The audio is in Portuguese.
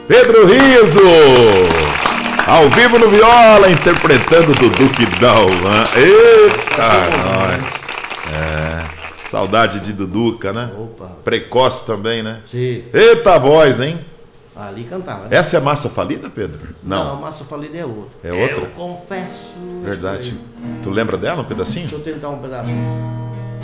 Pedro Riso, ao vivo no viola, interpretando Dudu Kidalvan. Eita, nós. Saudade de Duduca, né? Opa. Precoce também, né? Sim. Eita voz, hein? Ali cantava, né? Essa é Massa Falida, Pedro? Não, Massa Falida é outra. É outra? Eu confesso. Verdade. Tu lembra dela um pedacinho? Deixa eu tentar um pedacinho.